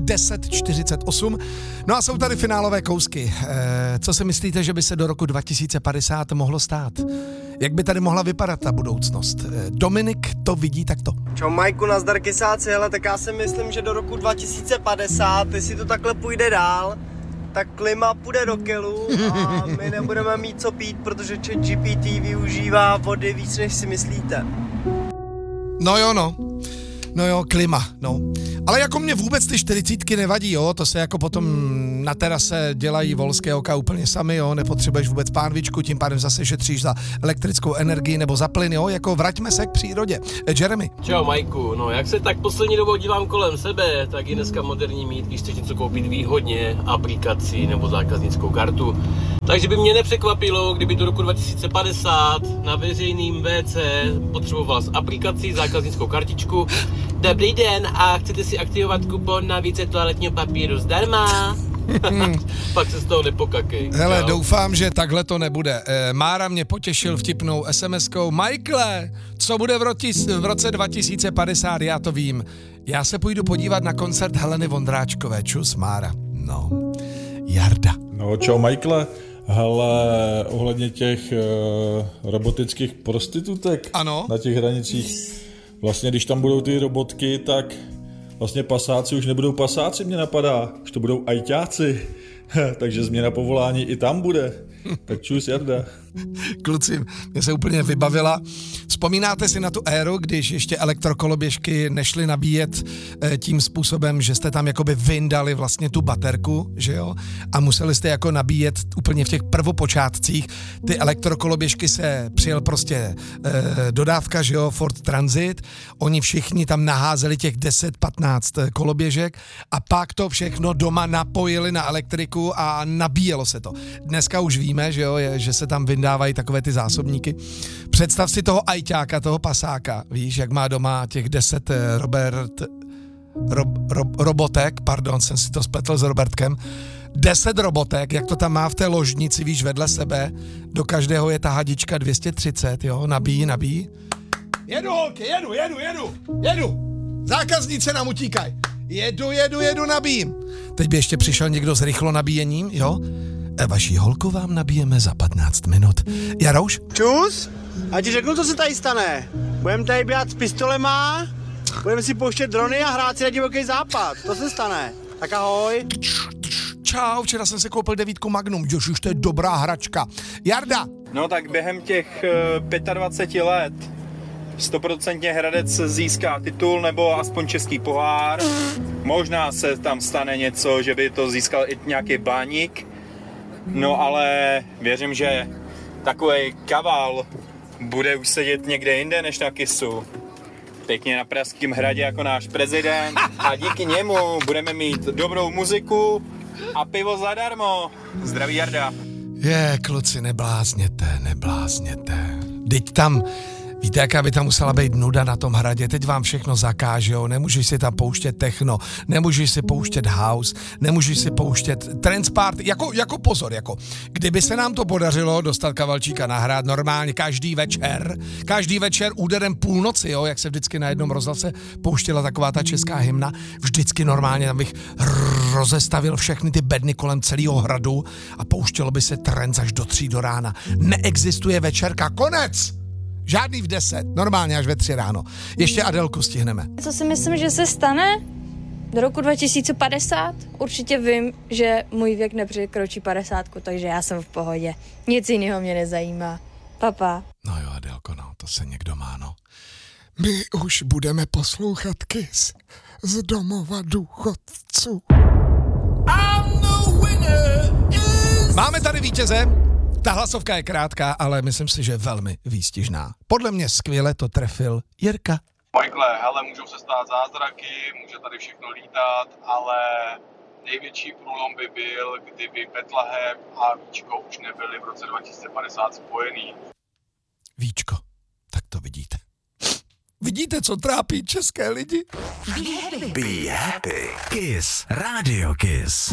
10:48. No a jsou tady finálové kousky. Co si myslíte, že by se do roku 2050 mohlo stát? Jak by tady mohla vypadat ta budoucnost? Dominik to vidí takto. Čau Majku, nazdar kysáci, hele, tak já si myslím, že do roku 2050, jestli to takhle půjde dál, tak klima půjde do kelu a my nebudeme mít co pít, protože ChatGPT využívá vody víc, než si myslíte. No jo, klima, no. Ale jako mě vůbec ty 40 nevadí, jo, to se jako potom na terase dělají volské oka úplně sami, jo, nepotřebuješ vůbec pánvičku, tím pádem zase šetříš za elektrickou energii nebo za plyn, jo, jako vraťme se k přírodě. Jeremy. Čau Majku, no jak se tak poslední dobou dívám kolem sebe, tak je dneska moderní mít, když chceš něco koupit výhodně, aplikaci nebo zákaznickou kartu. Takže by mě nepřekvapilo, kdyby do roku 2050 na veřejným WC potřeboval s aplikací zákaznickou kartičku. Dobrý den, a chcete si aktivovat kupon na více toaletního papíru zdarma? Pak se z toho nepokakej. Hele, doufám, že takhle to nebude. Mára mě potěšil vtipnou SMS-kou. Michaele, co bude v roce 2050, já to vím. Já se půjdu podívat na koncert Heleny Vondráčkové. Čus, Mára. No, Jarda. No, čau Michaele. Hele, ohledně těch robotických prostitutek ano? Na těch hranicích, vlastně když tam budou ty robotky, tak vlastně pasáci už nebudou pasáci, mě napadá, už to budou ajťáci, takže změna povolání i tam bude. Tak čus, Jarda. Kluci, mě se úplně vybavila. Vzpomínáte si na tu éru, když ještě elektrokoloběžky nešly nabíjet tím způsobem, že jste tam jakoby vyndali vlastně tu baterku, že jo? A museli jste jako nabíjet úplně v těch prvopočátcích. Ty elektrokoloběžky se přijel prostě dodávka, že jo, Ford Transit. Oni všichni tam naházeli těch 10-15 koloběžek a pak to všechno doma napojili na elektriku a nabíjelo se to. Dneska už víme, že jo, že se tam vyndávají takové ty zásobníky. Představ si toho ajťáka, toho pasáka, víš, jak má doma těch 10 robotek, pardon, jsem si to spletl s Robertkem, 10 robotek, jak to tam má v té ložnici, víš, vedle sebe, do každého je ta hadička 230, jo, nabíjí. Jedu, holky, jedu, zákazníci nám utíkají, jedu, nabíjím. Teď by ještě přišel někdo s rychlo nabíjením, jo? Vaší holku vám nabijeme za 15 minut. Jarouš? Čus, a ti řeknu, co se tady stane. Budeme tady běhat s pistolema, budeme si pouštět drony a hrát si na divoký západ. To se stane. Tak ahoj. Čau, včera jsem se koupil 9 Magnum, už to je dobrá hračka. Jarda. No tak během těch 25 let 100% Hradec získá titul nebo aspoň český pohár. Možná se tam stane něco, že by to získal i nějaký Báník. No ale věřím, že takovej kaval bude už sedět někde jinde než na Kisu. Pěkně na Pražském hradě jako náš prezident a díky němu budeme mít dobrou muziku a pivo zadarmo. Zdraví Jarda. Kluci, neblázněte. Teď tam, víte, jaká by tam musela být nuda na tom hradě, teď vám všechno zakážou, nemůžeš si tam pouštět techno, nemůžeš si pouštět house, nemůžeš si pouštět trance party, jako pozor, kdyby se nám to podařilo dostat Kavalčíka na hrad normálně každý večer úderem půlnoci, jo, jak se vždycky na jednom rozhlase pouštěla taková ta česká hymna, vždycky normálně tam bych rozestavil všechny ty bedny kolem celého hradu a pouštělo by se trance až do 3 do rána. Neexistuje večerka, konec! Žádný v 10, normálně až ve 3 ráno. Ještě Adelku stihneme. Co si myslím, že se stane do roku 2050? Určitě vím, že můj věk nepřekročí 50, takže já jsem v pohodě. Nic jiného mě nezajímá. Papa. No jo, Adelko, no, to se někdo má, no. My už budeme poslouchat Kiss z domova důchodců. Máme tady vítěze. Ta hlasovka je krátká, ale myslím si, že velmi výstižná. Podle mě skvěle to trefil Jirka. Michaele, hele, můžou se stát zázraky, může tady všechno lítat, ale největší průlom by byl, kdyby Betlehem a Víčko už nebyly v roce 2050 spojený. Víčko, tak to vidíte. Vidíte, co trápí české lidi? Be happy. Kiss. Radio Kiss.